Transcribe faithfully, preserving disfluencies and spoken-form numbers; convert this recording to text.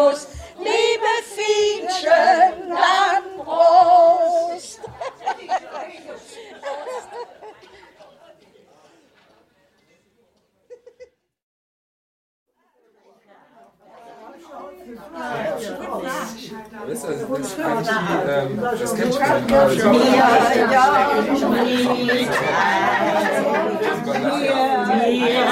Prost, liebe Fienchen, dann Prost. Wisst ihr, das ist eigentlich die, ähm, das kennt schon mal. Ja, ja,